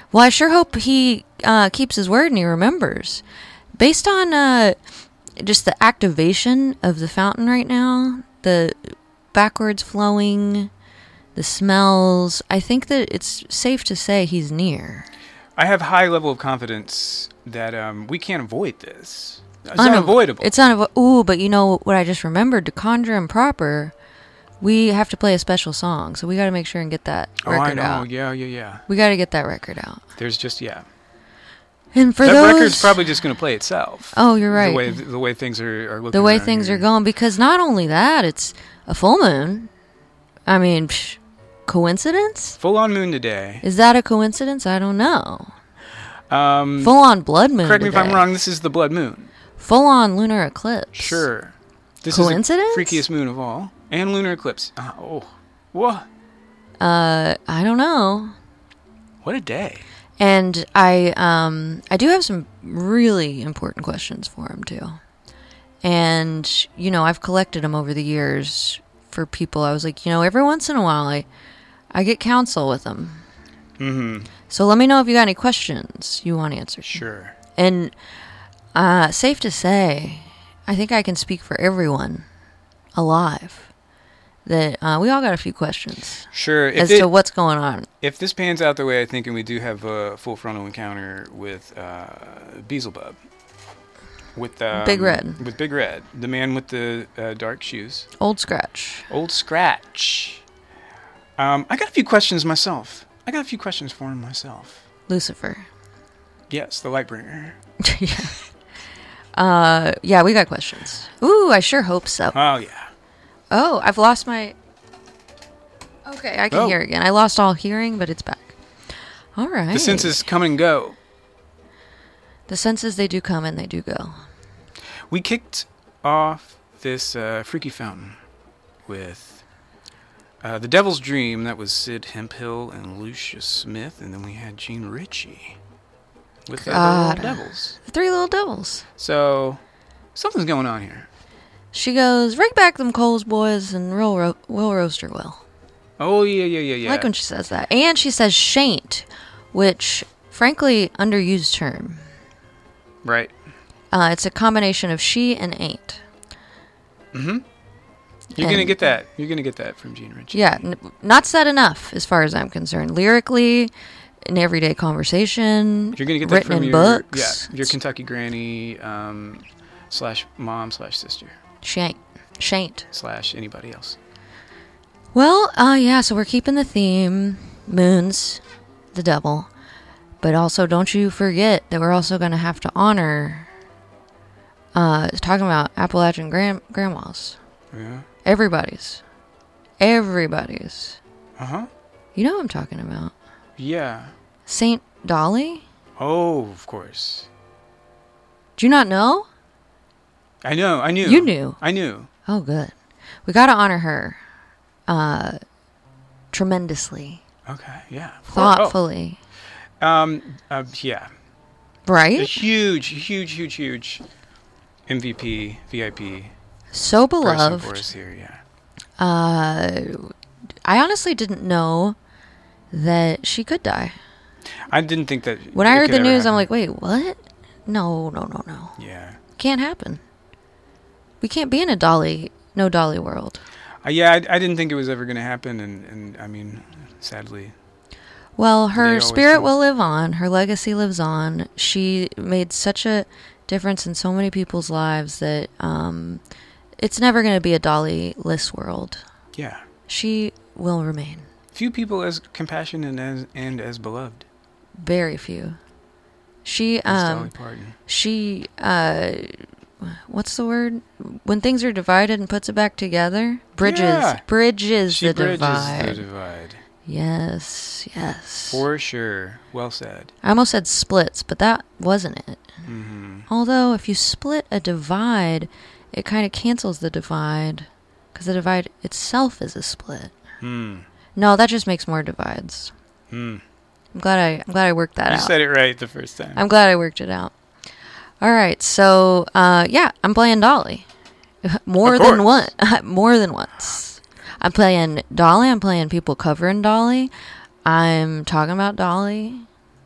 Well, I sure hope he keeps his word and he remembers. Based on just the activation of the fountain right now, the backwards flowing, the smells, I think that it's safe to say he's near. I have high level of confidence that we can't avoid this. It's unavoidable. It's unavoidable. Ooh, but you know what I just remembered? To conjure him proper, we have to play a special song. So we got to make sure and get that record out. Oh, I know. Yeah. We got to get that record out. There's just, And for that record's probably just going to play itself. Oh, you're right. The way things are looking. The way things are going. Because not only that, it's a full moon. I mean, coincidence? Full on moon today. Is that a coincidence? I don't know. Full on blood moon Correct me today. if I'm wrong. This is the blood moon. Full on lunar eclipse. Sure. This Coincidence? is the freakiest moon of all. And lunar eclipse. What? I don't know. What a day. And I do have some really important questions for him too. And I've collected them over the years for people. I was like, every once in a while I get counsel with them. Mm-hmm. So let me know if you got any questions you want answered. Sure. And safe to say, I think I can speak for everyone alive that we all got a few questions. Sure. As to what's going on. If this pans out the way I think, and we do have a full frontal encounter with Beelzebub. With Big Red. With Big Red. The man with the dark shoes. Old Scratch. I got a few questions myself. I got a few questions for him myself. Lucifer. Yes, the Lightbringer. Yeah, we got questions. Ooh, I sure hope so. Oh, yeah. Oh, I've lost my... Okay, I can hear again. I lost all hearing, but it's back. All right. The senses come and go. The senses, they do come and they do go. We kicked off this freaky fountain with The Devil's Dream. That was Sid Hemphill and Lucia Smith. And then we had Gene Ritchie with the Little Devils. The Three Little Devils. So, something's going on here. She goes, "Rig back them coals, boys, and we'll roast her well." Oh, yeah. I like when she says that. And she says "shan't," which, frankly, underused term. Right. It's a combination of she and ain't. Mm-hmm. You're going to get that. You're going to get that from Gene Ritchie. Yeah, not said enough, as far as I'm concerned. Lyrically, in everyday conversation, you're going to get that written from in books. Yeah, your Kentucky granny /mom/sister. Shan't. / anybody else. Well, yeah, so we're keeping the theme. Moons, the devil. But also, don't you forget that we're also going to have to honor, talking about Appalachian grandmas. Yeah. Everybody's. Uh-huh. You know what I'm talking about. Yeah. Saint Dolly? Oh, of course. Do you not know? I knew. You knew? I knew. Oh, good. We got to honor her tremendously. Okay, yeah. Thoughtfully. Yeah. Right? A huge MVP, VIP. So beloved. For us here, yeah. I honestly didn't know that she could die. I didn't think that. When I heard the news, I'm like, wait, what? No. Yeah. Can't happen. We can't be in a no Dolly world. Yeah, I didn't think it was ever going to happen, and I mean, sadly. Well, her spirit will live on. Her legacy lives on. She made such a difference in so many people's lives that it's never going to be a Dolly-less world. Yeah. She will remain. Few people as compassionate and as beloved. Very few. She Dolly Parton. She what's the word? When things are divided and puts it back together? Bridges. Yeah. Bridges She the bridges divide. the divide. Yes. For sure. Well said. I almost said splits, but that wasn't it. Mm-hmm. Although, if you split a divide, it kind of cancels the divide, because the divide itself is a split. No, that just makes more divides. I'm glad I worked that out. You said it right the first time. I'm glad I worked it out. All right, so yeah, I'm playing Dolly more than once. I'm playing Dolly. I'm playing people covering Dolly. I'm talking about Dolly.